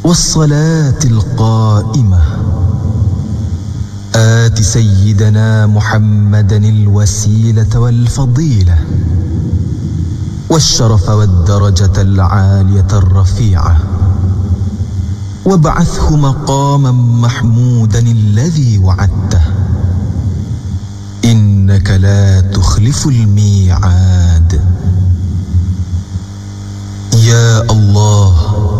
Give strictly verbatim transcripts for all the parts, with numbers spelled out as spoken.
والصلاة القائمة آت سيدنا محمدا الوسيلة والفضيلة والشرف والدرجة العالية الرفيعة وابعثه مقاما محمودا الذي وعدته إنك لا تخلف الميعاد. Ya Allah,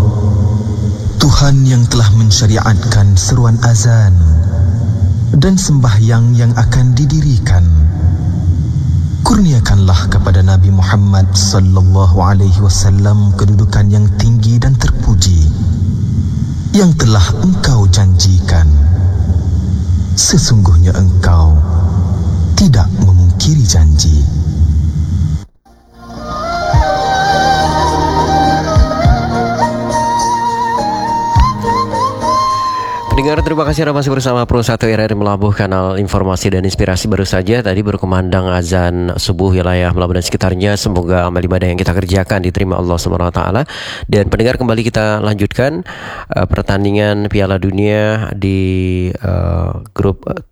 Tuhan yang telah mensyariatkan seruan azan dan sembahyang yang akan didirikan, kurniakanlah kepada Nabi Muhammad sallallahu alaihi wasallam kedudukan yang tinggi dan terpuji yang telah Engkau janjikan. Sesungguhnya Engkau tidak memungkiri janji. Pendengar, terima kasih Anda masih bersama Pro satu R R Melabuh, kanal informasi dan inspirasi. Baru saja tadi berkumandang azan subuh wilayah Melabuh dan sekitarnya. Semoga amal ibadah yang kita kerjakan diterima Allah subhanahu wa taala. Dan pendengar, kembali kita lanjutkan uh, pertandingan Piala Dunia di uh, grup uh,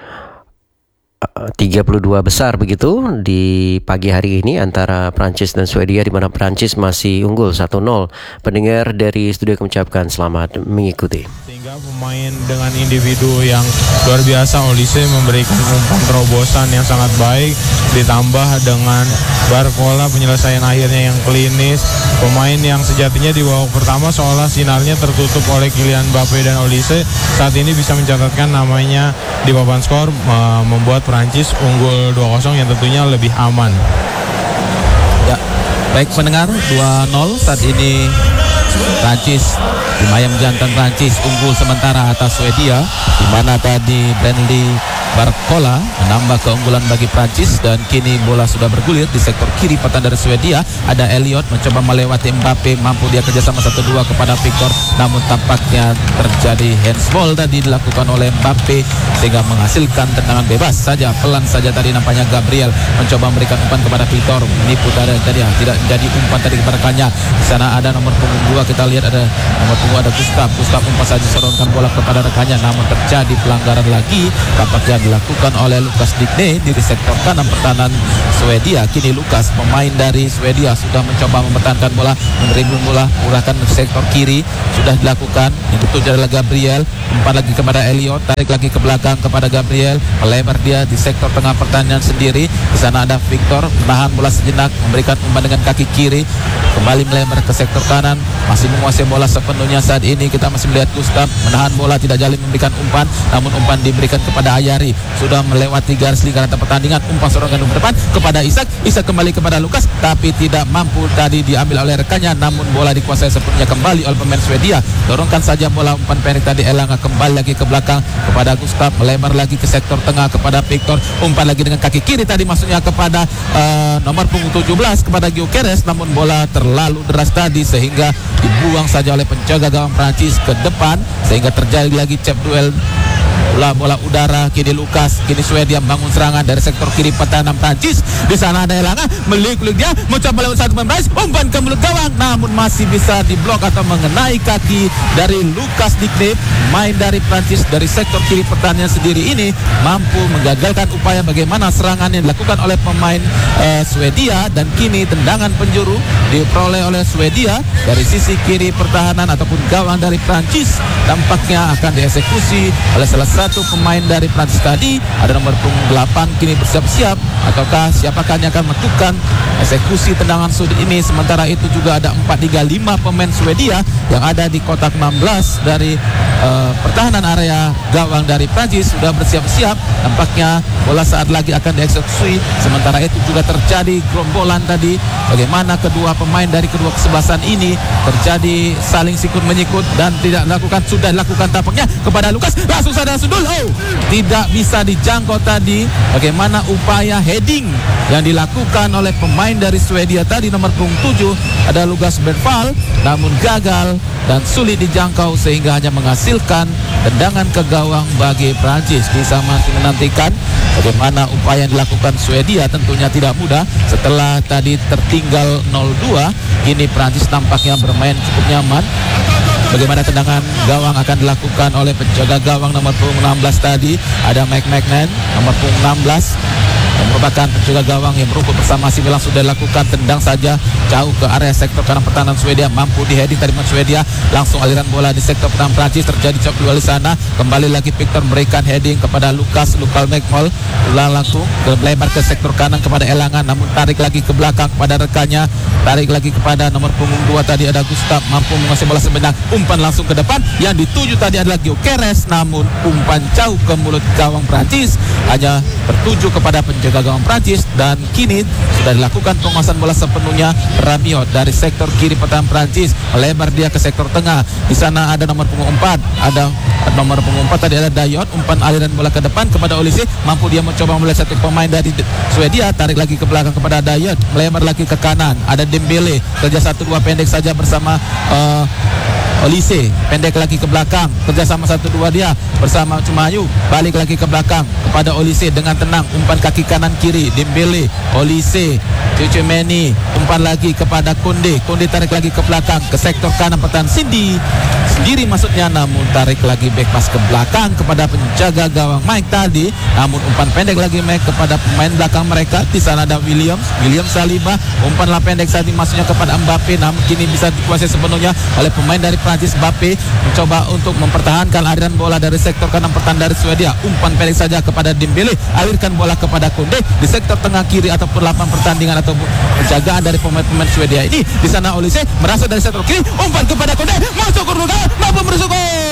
tiga puluh dua besar begitu di pagi hari ini antara Prancis dan Swedia, di mana Prancis masih unggul satu nol. Pendengar dari studio mengucapkan selamat mengikuti. Sehingga pemain dengan individu yang luar biasa, Olise memberikan umpan terobosan yang sangat baik, ditambah dengan Barcola penyelesaian akhirnya yang klinis. Pemain yang sejatinya di babak pertama seolah sinarnya tertutup oleh Kylian Mbappe dan Olise, saat ini bisa mencatatkan namanya di papan skor, membuat Prancis unggul dua kosong yang tentunya lebih aman. Ya, baik pendengar, dua nol saat ini Prancis, tim ayam jantan Prancis unggul sementara atas Swedia, di mana tadi Bradley Barcola menambah keunggulan bagi Prancis, dan kini bola sudah bergulir di sektor kiri pertahanan dari Swedia. Ada Elliot mencoba melewati Mbappe, mampu dia kerjasama satu dua kepada Victor, namun tampaknya terjadi handsball tadi dilakukan oleh Mbappe sehingga menghasilkan tendangan bebas saja. Pelan saja tadi nampaknya Gabriel mencoba memberikan umpan kepada Victor, menipu tadi, tadi tidak jadi umpan tadi kepada rekannya. Di sana ada nomor punggung dua, kita lihat ada nomor punggung ada Gustav. Gustav umpan saja sorongkan bola kepada rekannya, namun terjadi pelanggaran lagi tampaknya dilakukan oleh Lukas Digne di sektor kanan pertahanan Swedia. Kini Lukas, pemain dari Swedia, sudah mencoba mempertahankan bola, menerima bola, murahkan di sektor kiri, sudah dilakukan. Yang itu adalah Gabriel, umpan lagi kepada Elliot, tarik lagi ke belakang kepada Gabriel, melebar dia di sektor tengah pertahanan sendiri. Di sana ada Victor, menahan bola sejenak, memberikan umpan dengan kaki kiri, kembali melebar ke sektor kanan, masih menguasai bola sepenuhnya. Saat ini kita masih melihat Gustav menahan bola, tidak jalin memberikan umpan, namun umpan diberikan kepada Ayari. Sudah melewati garis lingkaran pertandingan, umpan serangan ke depan kepada Isak. Isak kembali kepada Lukas, tapi tidak mampu tadi diambil oleh rekannya, namun bola dikuasai sepenuhnya kembali oleh pemain Swedia. Dorongkan saja bola, umpan pendek tadi Elanga kembali lagi ke belakang kepada Gustav, melebar lagi ke sektor tengah kepada Victor, umpan lagi dengan kaki kiri tadi maksudnya kepada uh, nomor punggung tujuh belas kepada Gyökeres, namun bola terlalu deras tadi sehingga dibuang saja oleh penjaga gawang Prancis ke depan, sehingga terjadi lagi cep duel bola bola udara. Kini Lukas, kini Swedia membangun serangan dari sektor kiri pertahanan Prancis. Di sana ada Elanga, melik-lik dia mencoba lewat satu pemain, umpan ke mulut gawang, namun masih bisa diblok atau mengenai kaki dari Lukas Digne. Main dari Prancis dari sektor kiri pertahanan sendiri ini mampu menggagalkan upaya bagaimana serangan yang dilakukan oleh pemain uh, Swedia, dan kini tendangan penjuru diperoleh oleh Swedia dari sisi kiri pertahanan ataupun gawang dari Prancis. Tampaknya akan dieksekusi oleh salah satu pemain dari Prancis tadi, ada nomor punggung delapan, kini bersiap-siap ataukah siapakah yang akan menentukan eksekusi tendangan sudut ini. Sementara itu juga ada empat tiga lima pemain Swedia yang ada di kotak enam belas dari uh, pertahanan area gawang dari Prancis sudah bersiap-siap. Tampaknya bola saat lagi akan dieksekusi. Sementara itu juga terjadi gerombolan tadi, bagaimana kedua pemain dari kedua kesebelasan ini terjadi saling sikut menyikut dan tidak dilakukan, sudah dilakukan tampaknya kepada Lukas, langsung saja sudul. Oh, tidak bisa dijangkau tadi. Bagaimana upaya heading yang dilakukan oleh pemain dari Swedia tadi nomor punggung tujuh ada Lukas Bergvall, namun gagal dan sulit dijangkau sehingga hanya menghasilkan tendangan ke gawang bagi Prancis. Bisa masih menantikan bagaimana upaya yang dilakukan Swedia, tentunya tidak mudah setelah tadi tertinggal nol dua. Kini Prancis nampaknya bermain cukup nyaman. bagaimana tendangan gawang akan dilakukan oleh penjaga gawang nomor punggung enam belas tadi. Ada Mike McNan nomor punggung enam belas yang merupakan penjaga gawang yang merumput bersama si Milan. Sudah dilakukan tendang saja jauh ke area sektor kanan pertahanan Swedia, mampu diheading tadi Swedia, langsung aliran bola di sektor pertahanan Prancis, terjadi cop dua di sana. Kembali lagi Victor memberikan heading kepada Lukas Lukal McMall, langsung lebar ke sektor kanan kepada Elangan, namun tarik lagi ke belakang kepada rekannya, tarik lagi kepada nomor punggung dua tadi ada Gustav, mampu menguasai bola sebenarnya, umpan langsung ke depan. Yang dituju tadi adalah Gyökeres, namun umpan jauh ke mulut gawang Prancis, hanya tertuju kepada penjaga gawang Prancis. Dan kini sudah dilakukan penguasaan bola sepenuhnya Rabiot dari sektor kiri pertahanan Prancis, melebar dia ke sektor tengah. Di sana ada nomor punggung empat, ada nomor punggung empat tadi ada Dayot, umpan aliran bola ke depan kepada Olise, mampu dia mencoba melihat satu pemain dari Swedia, tarik lagi ke belakang kepada Dayot, melebar lagi ke kanan, ada Dembele, kerja satu dua pendek saja bersama uh, Olise, pendek lagi ke belakang, kerjasama satu dua dia bersama Cumayu, balik lagi ke belakang kepada Olise dengan tenang, umpan kaki kanan kiri, Dembele, Olise, Tchouaméni, umpan lagi kepada Konde, Konde tarik lagi ke belakang ke sektor kanan pertahanan Cindy sendiri maksudnya, namun tarik lagi back pass ke belakang kepada penjaga gawang Mike tadi, namun umpan pendek lagi Mike kepada pemain belakang mereka. Di sana ada Williams, Williams Saliba, umpanlah pendek saat ini maksudnya kepada Mbappe, namun kini bisa dikuasai sepenuhnya oleh pemain dari Prancis. Mbappe mencoba untuk mempertahankan aliran bola dari sektor kanan pertahanan dari Swedia, umpan pendek saja kepada Dembele, alirkan bola kepada Konde di sektor tengah kiri ataupun lapangan pertandingan ataupun penjagaan dari pemain-pemain Swedia ini. Di sana Olise merasa dari sektor kiri, umpan kepada Konde, masuk ke ruang, mampu merusuk.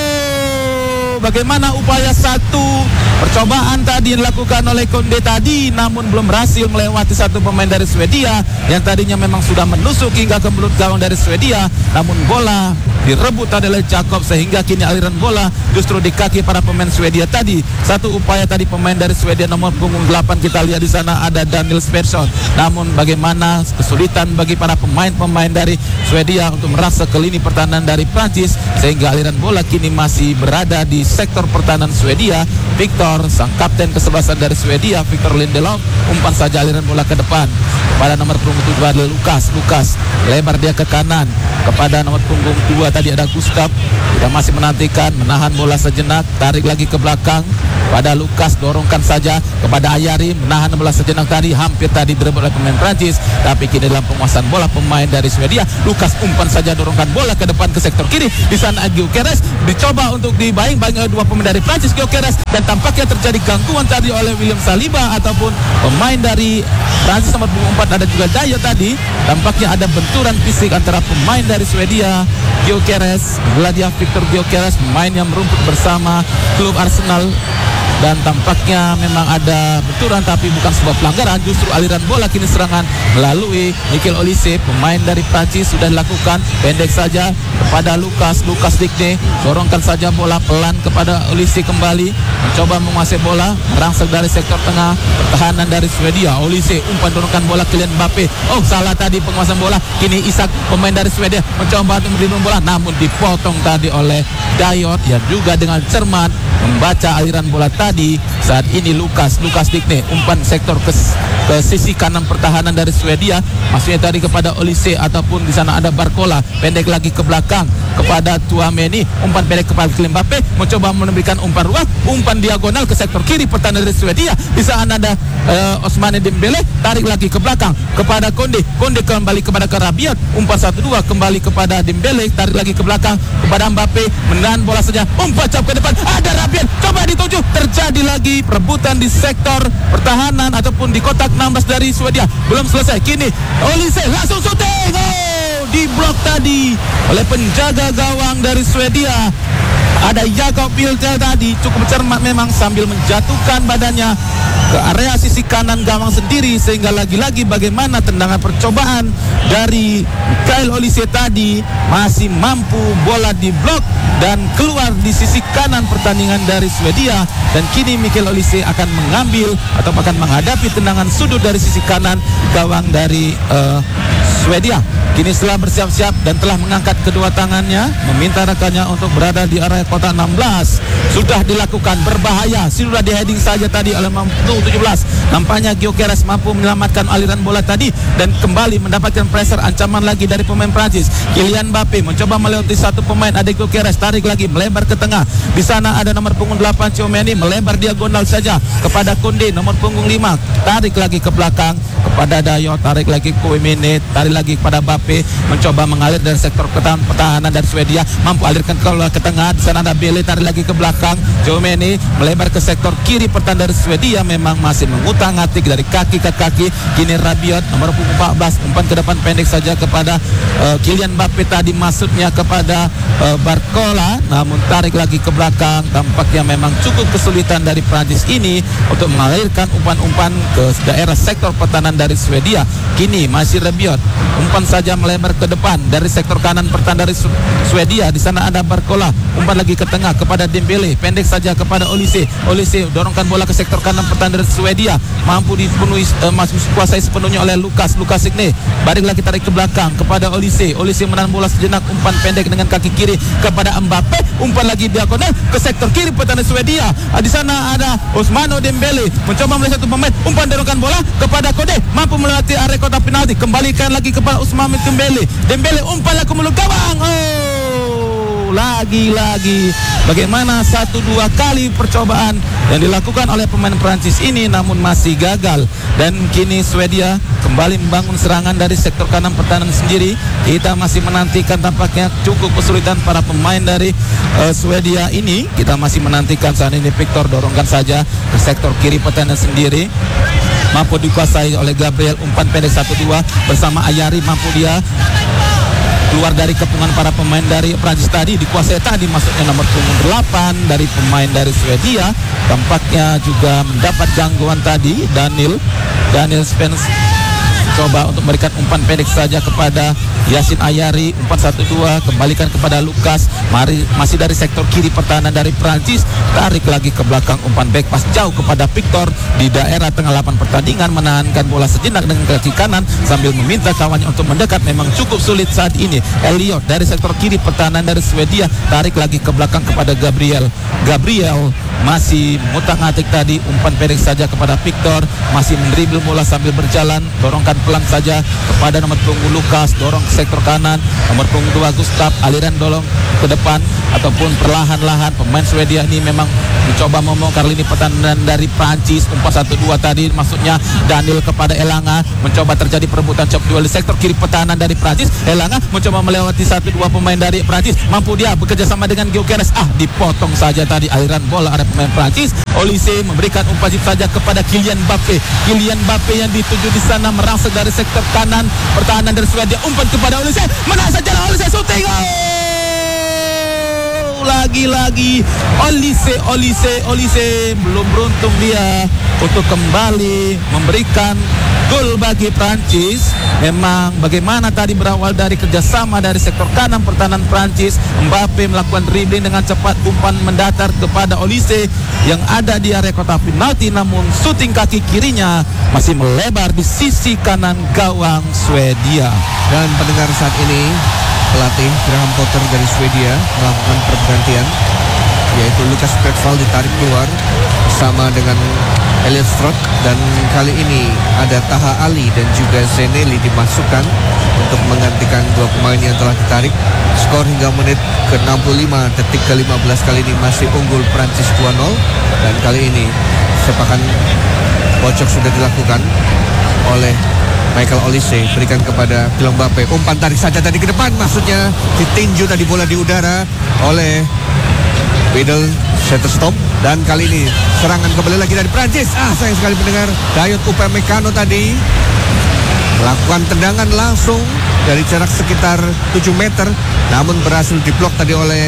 Bagaimana upaya satu percobaan tadi dilakukan oleh Konde tadi, namun belum berhasil melewati satu pemain dari Swedia yang tadinya memang sudah menusuk hingga ke mulut gawang dari Swedia, namun bola direbut tadi oleh Jacob sehingga kini aliran bola justru di kaki para pemain Swedia tadi. Satu upaya tadi pemain dari Swedia nomor punggung delapan, kita lihat di sana ada Daniel Persson, namun bagaimana kesulitan bagi para pemain-pemain dari Swedia untuk merasa ke lini pertahanan dari Prancis sehingga aliran bola kini masih berada di sektor pertahanan Swedia. Victor, sang kapten kesebelasan dari Swedia, Victor Lindelof, umpan saja aliran bola ke depan kepada nomor punggung tujuh adalah Lukas. Lukas lebar dia ke kanan kepada nomor punggung dua tadi ada Gustav, sudah masih menantikan, menahan bola sejenak, tarik lagi ke belakang pada Lukas, dorongkan saja kepada Ayari, menahan bola sejenak tadi, hampir tadi direbut oleh pemain Prancis, tapi kini dalam penguasaan bola pemain dari Swedia. Lukas umpan saja, dorongkan bola ke depan ke sektor kiri. Di sana Gyökeres dicoba untuk dibaing-baing oleh dua pemain dari Prancis, Gyökeres, dan tampaknya terjadi gangguan tadi oleh William Saliba ataupun pemain dari Prancis nomor punggung empat ada juga Dayot tadi. Tampaknya ada benturan fisik antara pemain dari Swedia, Gyökeres, Vladia Victor Gyökeres, pemain yang merumput bersama klub Arsenal, dan tampaknya memang ada benturan tapi bukan sebuah pelanggaran, justru aliran bola kini serangan melalui Mikel Olise, pemain dari Prancis sudah dilakukan, pendek saja kepada Lukas, Lukas Digne, dorongkan saja bola pelan kepada Olise, kembali mencoba menguasai bola, merangsek dari sektor tengah pertahanan dari Swedia. Olise umpan dorongkan bola Kylian Mbappe, oh salah tadi penguasaan bola, kini Isak pemain dari Swedia mencoba untuk melindungi bola, namun dipotong tadi oleh Dayot yang juga dengan cermat membaca aliran bola tadi. Saat ini Lukas, Lukas Digne, umpan sektor ke, ke sisi kanan pertahanan dari Swedia, maksudnya tadi kepada Olise ataupun di sana ada Barcola, pendek lagi ke belakang kepada Tchouaméni, umpan pendek kepada Kylian Mbappe, mencoba memberikan umpan ruang, umpan diagonal ke sektor kiri pertahanan dari Swedia. Di sana ada uh, Ousmane Dembele, tarik lagi ke belakang kepada Konde, Konde kembali kepada Rabiot, umpan satu dua kembali kepada Dembele, tarik lagi ke belakang kepada Mbappe, menahan bola saja, umpan cap ke depan, ada Rabiot, coba dituju, terjadi lagi perebutan di sektor pertahanan ataupun di kotak enam belas dari Swedia. Belum selesai, kini Olise langsung syuting, oh, di blok tadi oleh penjaga gawang dari Swedia. Ada Jakob Wiltzel tadi cukup cermat memang sambil menjatuhkan badannya ke area sisi kanan gawang sendiri, sehingga lagi-lagi bagaimana tendangan percobaan dari Michael Olise tadi masih mampu bola di blok dan keluar di sisi kanan pertandingan dari Swedia. Dan kini Michael Olise akan mengambil atau akan menghadapi tendangan sudut dari sisi kanan gawang dari uh, Swedia. Kini setelah bersiap-siap dan telah mengangkat kedua tangannya, meminta rekannya untuk berada di area kota enam belas sudah dilakukan, berbahaya, sudah di heading saja tadi oleh Mampu tujuh belas. Nampaknya Gyökeres mampu menyelamatkan aliran bola tadi dan kembali mendapatkan pressure, ancaman lagi dari pemain Prancis. Kylian Mbappe mencoba melewati satu pemain, ada Gyökeres, tarik lagi melebar ke tengah. Di sana ada nomor punggung delapan Tchouaméni, melebar diagonal saja kepada Koundé, nomor punggung lima, tarik lagi ke belakang kepada Dayot, tarik lagi ke Tchouaméni, tarik lagi kepada Mbappe, mencoba mengalir dari sektor pertahanan dari Swedia, mampu alirkan ke, ke tengah. Di sana ada Bele, tarik lagi ke belakang. Tchouaméni melebar ke sektor kiri pertahanan dari Swedia, memang masih mengutang-atik dari kaki ke kaki. Kini Rabiot, nomor punggung empat belas, umpan ke depan pendek saja kepada uh, Kylian Mbappe tadi, masuknya kepada uh, Barcola, namun tarik lagi ke belakang. Tampaknya memang cukup kesulitan dari Prancis ini untuk mengalirkan umpan-umpan ke daerah sektor pertahanan dari Swedia. Kini masih Rabiot, umpan saja melebar ke depan dari sektor kanan pertahanan dari Swedia. Di sana ada Barcola, umpan lagi ke tengah kepada Dembele, pendek saja kepada Olise. Olise dorongkan bola ke sektor kanan pertahanan dari Swedia, mampu dipenuhi uh, masih kuasai sepenuhnya oleh Lukas Lukas Signe. Balik lagi tarik ke belakang kepada Olise. Olise menahan bola sejenak, umpan pendek dengan kaki kiri kepada Mbappe, umpan lagi diagonal ke sektor kiri pertahanan Swedia. Di sana ada Ousmane Dembele mencoba melihat satu pemain, umpan dorongkan bola kepada Koundé, mampu melewati area kotak penalti, kembalikan lagi kepada Ousmane Dembele. Dembele umpan lagi mulut gawang. Oh, lagi-lagi bagaimana satu dua kali percobaan yang dilakukan oleh pemain Prancis ini namun masih gagal, dan kini Swedia kembali membangun serangan dari sektor kanan pertahanan sendiri. Kita masih menantikan, tampaknya cukup kesulitan para pemain dari uh, Swedia ini. Kita masih menantikan. Saat ini Victor dorongkan saja ke sektor kiri pertahanan sendiri, mampu dikuasai oleh Gabriel, umpan pendek satu dua bersama Ayari, mampu dia keluar dari kepungan para pemain dari Prancis tadi, dikuasai tadi masuknya nomor punggung delapan dari pemain dari Swedia. Tampaknya juga mendapat gangguan tadi Daniel Daniel Spence, coba untuk memberikan umpan pendek saja kepada Yasin Ayari, umpan satu dua, kembalikan kepada Lukas. Mari masih dari sektor kiri pertahanan dari Prancis, tarik lagi ke belakang, umpan back pass jauh kepada Victor di daerah tengah lapangan pertandingan, menahankan bola sejenak dengan kaki kanan sambil meminta kawannya untuk mendekat. Memang cukup sulit saat ini. Elliot dari sektor kiri pertahanan dari Swedia, tarik lagi ke belakang kepada Gabriel. Gabriel masih mengutang-atik tadi, umpan pendek saja kepada Victor, masih mendribble bola sambil berjalan, dorongkan pelan saja kepada nomor punggung Lukas, dorong ke sektor kanan, nomor punggung dua Gustav, aliran dorong ke depan ataupun perlahan-lahan. Pemain Swedia ini memang mencoba membongkar lini pertahanan dari Prancis. Umpan satu dua tadi maksudnya Daniel kepada Elanga, mencoba terjadi perebutan cop duel di sektor kiri pertahanan dari Prancis. Elanga mencoba melewati satu dua pemain dari Prancis, mampu dia bekerja sama dengan Gyökeres, ah dipotong saja tadi aliran bola ada pemain Prancis. Olise memberikan umpan saja kepada Kylian Mbappe. Kylian Mbappe yang dituju di sana merangsek dari sektor kanan pertahanan dari Swedia, umpan kepada Olise, menang saja Olise, shooting. Oh! Lagi-lagi Olise, Olise, Olise belum beruntung dia untuk kembali memberikan gol bagi Prancis. Memang bagaimana tadi berawal dari kerjasama dari sektor kanan pertahanan Prancis, Mbappe melakukan dribbling dengan cepat, umpan mendatar kepada Olise yang ada di area kotak penalti, namun shooting kaki kirinya masih melebar di sisi kanan gawang Swedia. Dan pendengar, saat ini pelatih Graham Potter dari Swedia melakukan pergantian, yaitu Lukas Bergvall ditarik keluar bersama dengan Elliot Strock, dan kali ini ada Taha Ali dan juga Zeneli dimasukkan untuk menggantikan dua pemain yang telah ditarik. Skor hingga menit ke enam puluh lima, detik ke lima belas kali ini masih unggul Prancis dua nol, dan kali ini sepakan bocok sudah dilakukan oleh Michael Olise, berikan kepada Kylian Mbappe, umpan tarik saja tadi ke depan, maksudnya ditinju tadi bola di udara oleh Widel Shetterstop, dan kali ini serangan kembali lagi dari Prancis. Ah, sayang sekali pendengar, Dayot Upamecano tadi melakukan tendangan langsung dari jarak sekitar tujuh meter, namun berhasil diblok tadi oleh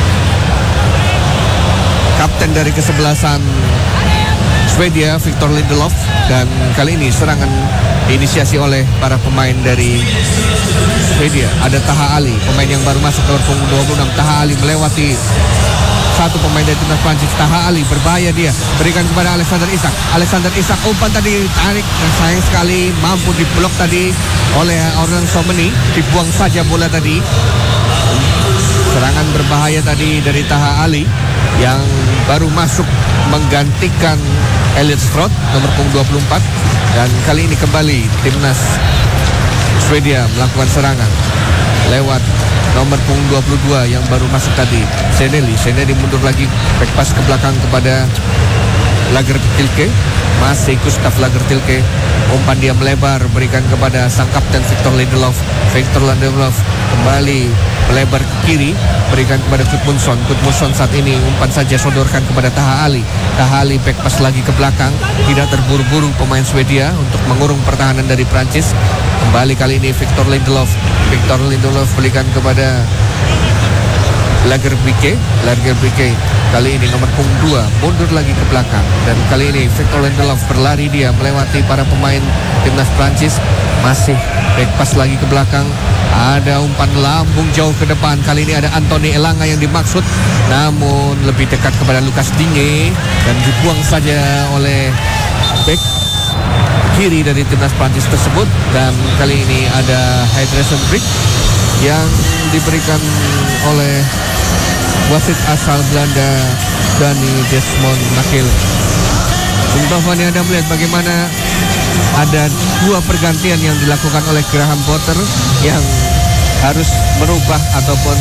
kapten dari kesebelasan Swedia, Victor Lindelof, dan kali ini serangan diinisiasi oleh para pemain dari Swedia. Ada Taha Ali, pemain yang baru masuk ke punggung dua puluh enam. Taha Ali melewati satu pemain dari timnas Prancis. Taha Ali berbahaya, dia berikan kepada Alexander Isak. Alexander Isak umpan tadi tarik, dan sayang sekali mampu diblok tadi oleh Aurélien Tchouaméni, dibuang saja bola tadi. Serangan berbahaya bahaya tadi dari Taha Ali yang baru masuk menggantikan Elliot Strot nomor punggung dua puluh empat. Dan kali ini kembali timnas Swedia melakukan serangan lewat nomor punggung dua puluh dua yang baru masuk tadi, Seneli. Seneli mundur lagi, back pass ke belakang kepada Lagertilke. Masih Gustav Lagertilke, umpan dia melebar, berikan kepada sang kapten Victor Lindelof. Victor Lindelof kembali melebar ke kiri, berikan kepada Gudmundsson. Gudmundsson saat ini umpan saja sodorkan kepada Taha Ali. Taha Ali back pass lagi ke belakang, tidak terburu-buru pemain Swedia untuk mengurung pertahanan dari Prancis. Kembali kali ini Victor Lindelof. Victor Lindelof berikan kepada Lagerbeke. Lagerbeke kali ini nomor punggung dua mundur lagi ke belakang, dan kali ini Victor Lindelof berlari, dia melewati para pemain timnas Prancis. Masih back pass lagi ke belakang, ada umpan lambung jauh ke depan. Kali ini ada Anthony Elanga yang dimaksud, namun lebih dekat kepada Lucas Digne dan dibuang saja oleh back kiri dari timnas Prancis tersebut. Dan kali ini ada hydration break yang diberikan oleh wasit asal Belanda Dani Desmond Nakele. Bung Taufani, Anda melihat bagaimana ada dua pergantian yang dilakukan oleh Graham Potter yang harus merubah ataupun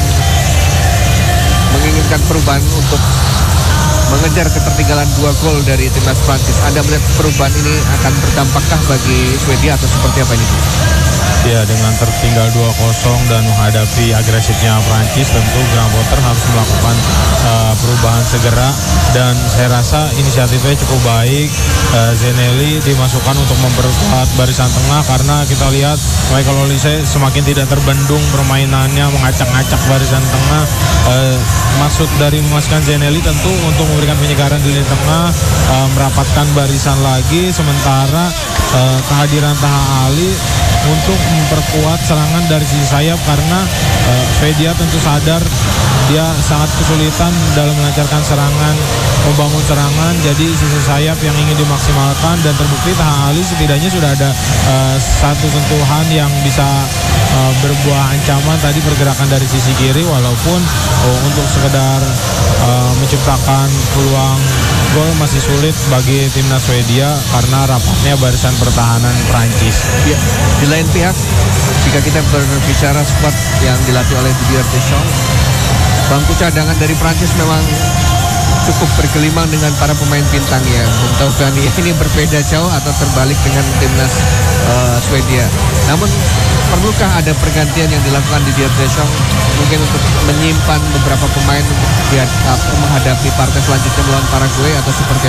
menginginkan perubahan untuk mengejar ketertinggalan dua gol dari timnas Prancis. Anda melihat perubahan ini akan berdampakkah bagi Swedia atau seperti apa ini? Ya, dengan tertinggal dua kosong dan menghadapi agresifnya Prancis, tentu Graham Potter harus melakukan uh, perubahan segera, dan saya rasa inisiatifnya cukup baik. uh, Zeneli dimasukkan untuk memperkuat barisan tengah, karena kita lihat Michael Olise semakin tidak terbendung permainannya, mengacak-acak barisan tengah. uh, Maksud dari memasukkan Zeneli tentu untuk memberikan penyegaran di lini tengah, uh, merapatkan barisan lagi, sementara uh, kehadiran Taha Ali untuk memperkuat serangan dari sisi sayap, karena uh, Swedia tentu sadar dia sangat kesulitan dalam melancarkan serangan, membangun serangan. Jadi sisi sayap yang ingin dimaksimalkan, dan terbukti Taha Ali setidaknya sudah ada uh, satu sentuhan yang bisa uh, berbuah ancaman tadi, pergerakan dari sisi kiri, walaupun uh, untuk sekedar uh, menciptakan peluang gol masih sulit bagi timnas Swedia karena rapatnya barisan pertahanan Prancis. Ya, di lain pihak, jika kita berbicara squad yang dilatih oleh Didier Deschamps, bangku cadangan dari Prancis memang cukup bergelimang dengan para pemain bintangnya. Bung Taufani, ini berbeda jauh atau terbalik dengan timnas uh, Swedia. Namun perlukah ada pergantian yang dilakukan di Didier Deschamps mungkin untuk menyimpan beberapa pemain untuk menghadapi partai selanjutnya melawan Paraguay atau seperti